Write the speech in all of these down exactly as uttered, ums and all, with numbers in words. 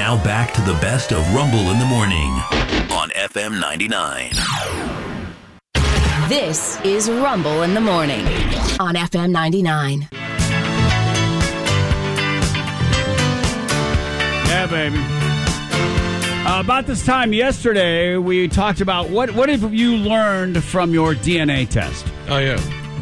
Now back to the best of Rumble in the Morning on F M ninety-nine. This is Rumble in the Morning on F M ninety-nine. Yeah, baby. Uh, about this time yesterday, we talked about what, what have you learned from your D N A test? Oh, yeah.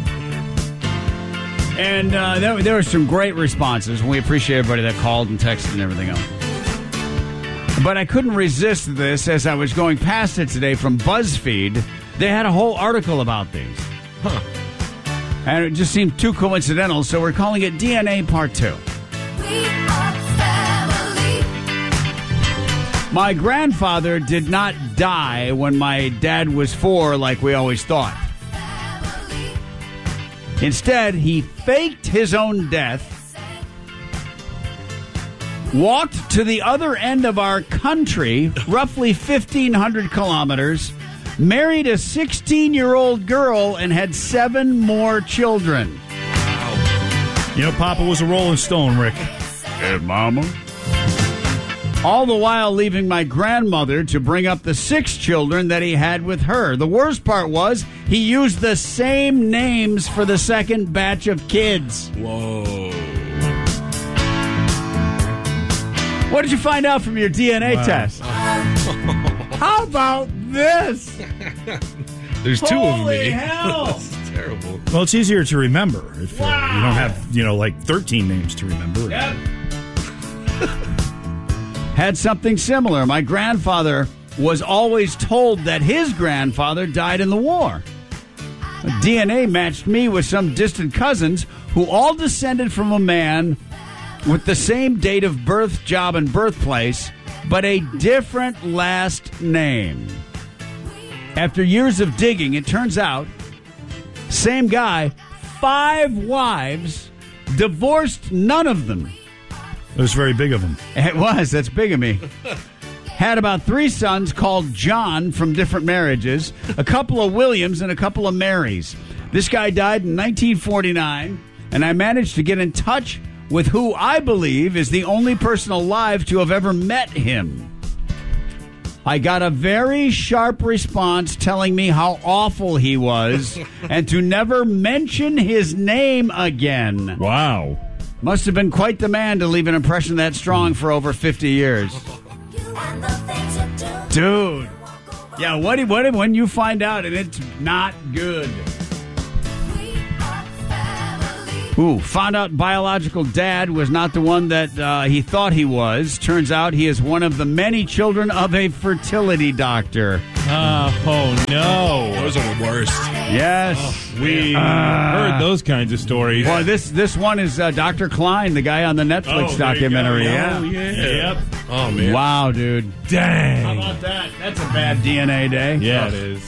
And uh, there, there were some great responses. We appreciate everybody that called and texted and everything else. But I couldn't resist this as I was going past it today from BuzzFeed. They had a whole article about these. Huh. And it just seemed too coincidental, so we're calling it D N A Part two. We are family. My grandfather did not die when my dad was four like we always thought. Instead, he faked his own death, walked to the other end of our country, roughly fifteen hundred kilometers, married a sixteen-year-old girl, and had seven more children. Wow. You know, Papa was a Rolling Stone, Rick. Hey, Mama. All the while leaving my grandmother to bring up the six children that he had with her. The worst part was he used the same names for the second batch of kids. Whoa. What did you find out from your D N A Wow. test? How about this? There's two Holy of me. hell. This is terrible. Well, it's easier to remember if uh, Wow. you don't have, you know, like thirteen names to remember. Yep. Had something similar. My grandfather was always told that his grandfather died in the war. D N A matched me with some distant cousins who all descended from a man with the same date of birth, job, and birthplace, but a different last name. After years of digging, it turns out, same guy, five wives, divorced none of them. It was very big of him. It was. That's big of me. Had about three sons called John from different marriages, a couple of Williams and a couple of Marys. This guy died in nineteen forty-nine, and I managed to get in touch with who I believe is the only person alive to have ever met him. I got a very sharp response telling me how awful he was and to never mention his name again. Wow. Must have been quite the man to leave an impression that strong for over fifty years. Dude. Yeah, what, what when you find out and it's not good? Ooh, found out biological dad was not the one that uh, he thought he was. Turns out he is one of the many children of a fertility doctor. Uh, oh, no. Those are the worst. Yes. We Uh, heard those kinds of stories. Well, this this one is uh, Doctor Klein, the guy on the Netflix Oh, there you documentary. go. Yeah. Oh, yeah. Yep. Oh, man. Wow, dude. Dang. How about that? That's a bad D N A day. Yeah, Oh. it is.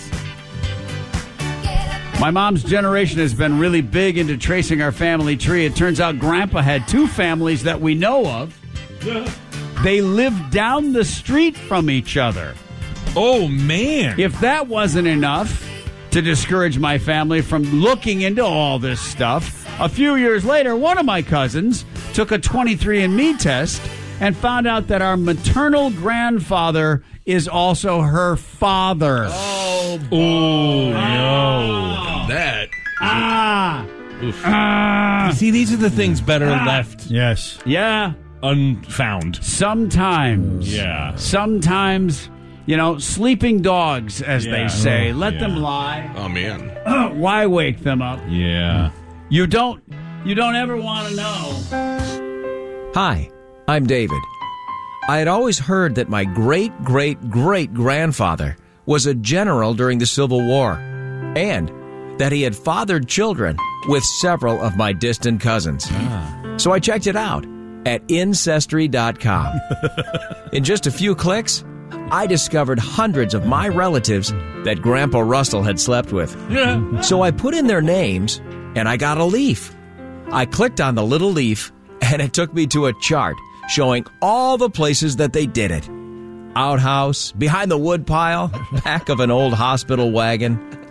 My mom's generation has been really big into tracing our family tree. It turns out Grandpa had two families that we know of. They lived down the street from each other. Oh, man. If that wasn't enough to discourage my family from looking into all this stuff, a few years later, one of my cousins took a twenty-three and me test and found out that our maternal grandfather is also her father. Oh, Oh, no. that. Ah! Oof. Ah! You see, these are the things better left Yes. Yeah, unfound. sometimes. Yeah. Sometimes, you know, sleeping dogs, as Yeah. they say. Oh, Let yeah. them lie. Oh, man. Why wake them up? Yeah. You don't you don't ever want to know. Hi, I'm David. I had always heard that my great-great-great-grandfather was a general during the Civil War, and that he had fathered children with several of my distant cousins. So I checked it out at Ancestry dot com. In just a few clicks, I discovered hundreds of my relatives that Grandpa Russell had slept with. So I put in their names, and I got a leaf. I clicked on the little leaf, and it took me to a chart showing all the places that they did it. Outhouse, behind the woodpile, back of an old hospital wagon.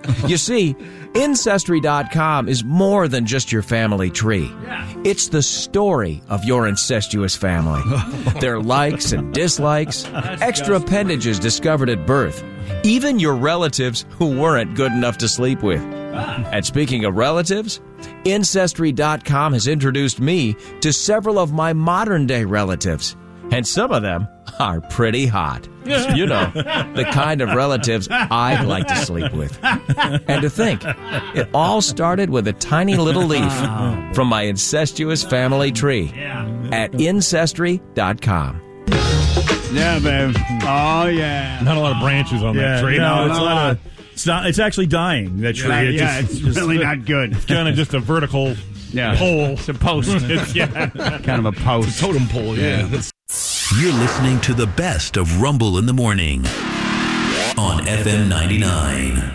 You see, Ancestry dot com is more than just your family tree. It's the story of your incestuous family. Their likes and dislikes, extra appendages discovered at birth, even your relatives who weren't good enough to sleep with. And speaking of relatives, Ancestry dot com has introduced me to several of my modern-day relatives. And some of them are pretty hot. You know, the kind of relatives I'd like to sleep with. And to think, it all started with a tiny little leaf from my incestuous family tree at Ancestry dot com. Yeah, babe. Oh, yeah. Not a lot of branches on Yeah, that tree. no, no, it's no. not. A, it's not. It's actually dying. That tree. Yeah, It yeah, just- it's just- really not good. Kind of just a vertical Yeah. pole. It's a post. It's- yeah. Kind of a post. Totem pole, yeah. That's You're listening to the best of Rumble in the Morning on F M ninety-nine.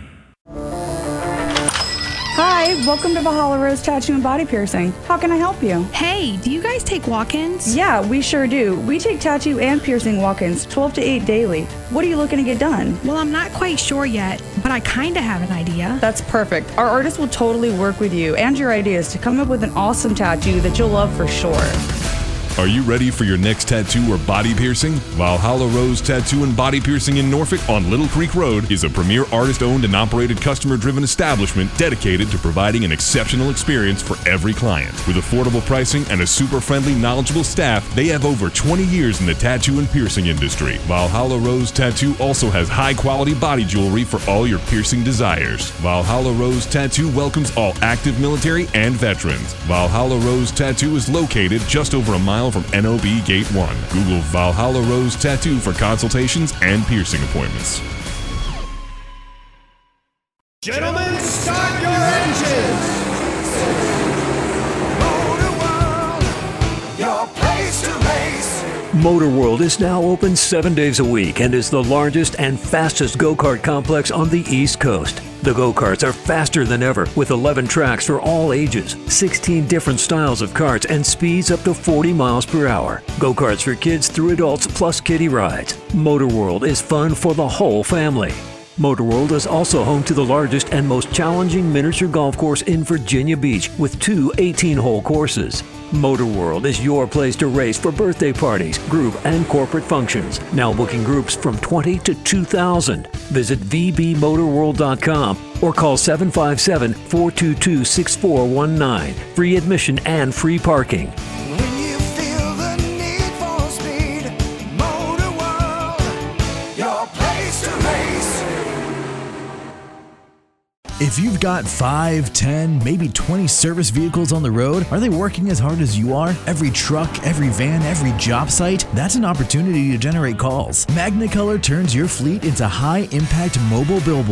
Hi, welcome to Valhalla Rose Tattoo and Body Piercing. How can I help you? Hey, do you guys take walk-ins? Yeah, we sure do. We take tattoo and piercing walk-ins twelve to eight daily. What are you looking to get done? Well, I'm not quite sure yet, but I kind of have an idea. That's perfect. Our artist will totally work with you and your ideas to come up with an awesome tattoo that you'll love for sure. Are you ready for your next tattoo or body piercing? Valhalla Rose Tattoo and Body Piercing in Norfolk on Little Creek Road is a premier artist-owned and operated customer-driven establishment dedicated to providing an exceptional experience for every client. With affordable pricing and a super friendly, knowledgeable staff, they have over twenty years in the tattoo and piercing industry. Valhalla Rose Tattoo also has high-quality body jewelry for all your piercing desires. Valhalla Rose Tattoo welcomes all active military and veterans. Valhalla Rose Tattoo is located just over a mile from N O B Gate one. Google Valhalla Rose Tattoo for consultations and piercing appointments. Gentlemen, start your engines! Motor World, your place to race. Motor World is now open seven days a week and is the largest and fastest go-kart complex on the East Coast. The go-karts are faster than ever with eleven tracks for all ages, sixteen different styles of karts, and speeds up to forty miles per hour. Go-karts for kids through adults plus kiddie rides. Motor World is fun for the whole family. Motor World is also home to the largest and most challenging miniature golf course in Virginia Beach with two eighteen-hole courses. Motor World is your place to race for birthday parties, group, and corporate functions. Now booking groups from twenty to two thousand. Visit v b motor world dot com or call seven five seven, four two two, six four one nine. Free admission and free parking. When you feel the need for speed, Motor World, your place to race. If you've got five, ten, maybe twenty service vehicles on the road, are they working as hard as you are? Every truck, every van, every job site? That's an opportunity to generate calls. Magnicolor turns your fleet into high-impact mobile billboards.